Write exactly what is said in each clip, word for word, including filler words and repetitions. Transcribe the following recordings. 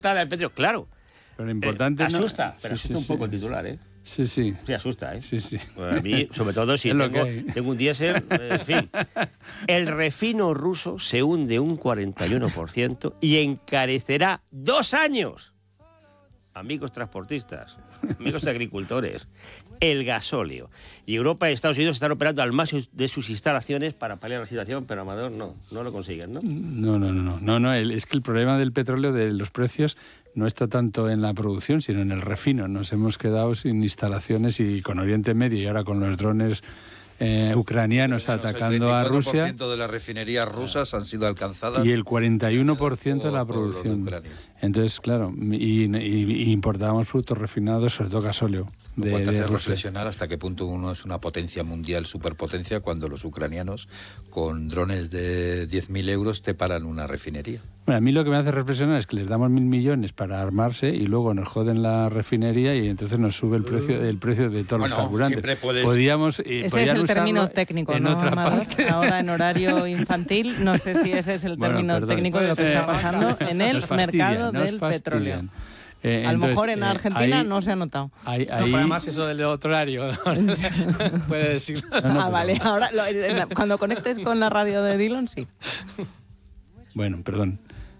del petróleo, claro. Pero lo importante eh, asusta, no... pero sí, asusta sí, un poco sí. el titular, ¿eh? Sí, sí. Sí, asusta, ¿eh? Sí, sí. Bueno, a mí, sobre todo si es tengo, tengo un diésel, en fin. El refino ruso se hunde un cuarenta y uno por ciento y encarecerá dos años. Amigos transportistas, amigos agricultores, el gasóleo. Y Europa y Estados Unidos están operando al máximo de sus instalaciones para paliar la situación, pero Amador no, no lo consiguen, ¿no? No, no, no, no, no, no el, es que el problema del petróleo, de los precios, no está tanto en la producción, sino en el refino. Nos hemos quedado sin instalaciones y con Oriente Medio y ahora con los drones eh, ucranianos atacando a Rusia. El treinta y cuatro por ciento de las refinerías rusas han sido alcanzadas. Y el cuarenta y uno por ciento de la producción. Entonces, claro, y, y, y importábamos productos refinados, sobre todo gasóleo. Lo de, cual te de hace Rusia. reflexionar hasta qué punto uno es una potencia mundial, superpotencia, cuando los ucranianos con drones de diez mil euros te paran una refinería. Bueno, a mí lo que me hace reflexionar es que les damos mil millones para armarse y luego nos joden la refinería y entonces nos sube el precio, el precio de todos bueno, los carburantes. Puedes... Podíamos, eh, ese es el término técnico, en ¿no, otra Amador? parte. Ahora en horario infantil, no sé si ese es el Bueno, término perdón. técnico de lo que Eh, está pasando en el nos fastidian, mercado nos del fastidian. petróleo. Eh, a lo entonces, mejor en eh, Argentina ahí, no se ha notado. Ahí, No, ahí... pero además eso del otro horario, puede decirlo. No, no, ah, pero... vale, ahora lo, cuando conectes con la radio de Dillon, sí. Bueno, perdón.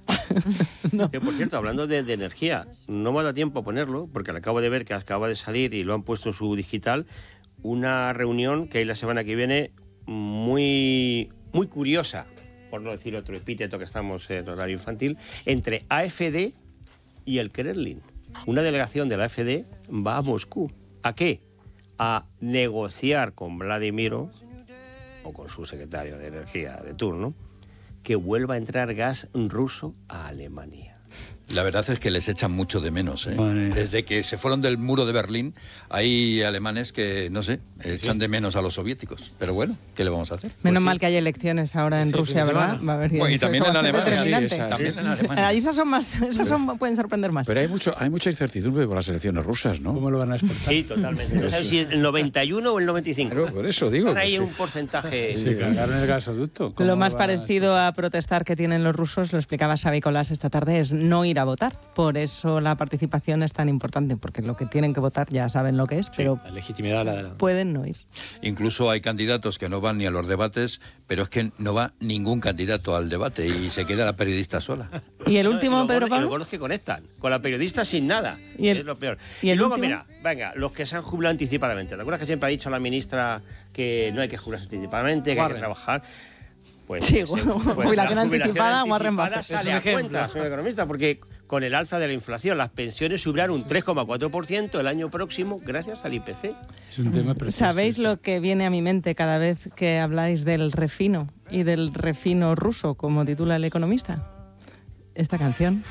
No. Que, por cierto, hablando de, de energía, no me ha dado tiempo a ponerlo, porque lo acabo de ver que acaba de salir y lo han puesto en su digital, una reunión que hay la semana que viene muy, muy curiosa, por no decir otro epíteto que estamos en horario infantil, entre A F D y el Kremlin. Una delegación de la A F D va a Moscú. ¿A qué? A negociar con Vladimiro, o con su secretario de Energía de turno, que vuelva a entrar gas ruso a Alemania. La verdad es que les echan mucho de menos, ¿eh? Vale. Desde que se fueron del muro de Berlín, hay alemanes que, no sé, echan de menos a los soviéticos. Pero bueno, ¿qué le vamos a hacer? Menos Pues mal sí. que hay elecciones ahora en Sí, Rusia, fin de ¿verdad? semana. Va a haber Bueno, y también en Alemania. Sí, Sí, también en Alemania. Ahí esas son más, esas son, pueden sorprender más. Pero hay mucho, hay mucha incertidumbre con las elecciones rusas, ¿no? ¿Cómo lo van a exportar? Sí, totalmente. No sabes si es el noventa y uno o el noventa y cinco. Claro, por eso digo. Están ahí que un sí. porcentaje... Se cargaron el gasoducto. ¿Cómo Lo más van a- parecido a protestar que tienen los rusos, lo explicaba Xavi Colás esta tarde, es no ir a votar. Por eso la participación es tan importante, porque lo que tienen que votar ya saben lo que es, pero La legitimidad la, la... pueden no ir. Incluso hay candidatos que no van ni a los debates, pero es que no va ningún candidato al debate y se queda la periodista sola. Y el No, último, y lo Pedro bueno- y Pablo. Lo bueno es que conectan con la periodista sin nada. ¿Y el- es lo peor. y Y, el luego, último? mira, venga, los que se han jubilado anticipadamente. ¿Te acuerdas que siempre ha dicho la ministra que no hay que jubilarse anticipadamente, que hay Warren. que trabajar? Pues, Sí, eh, bueno, pues jubilación la anticipada, Warren anticipada Buffett. sale Es un a ejemplo. cuenta, señor economista, porque con el alza de la inflación las pensiones subirán un tres coma cuatro por ciento el año próximo gracias al I P C. Es un tema precioso. ¿Sabéis sí. lo que viene a mi mente cada vez que habláis del refino y del refino ruso, como titula El Economista? Esta canción.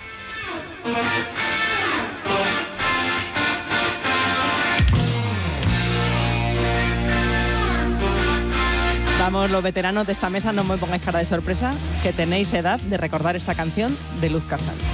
Vamos, los veteranos de esta mesa, no me pongáis cara de sorpresa, que tenéis edad de recordar esta canción de Luz Casal.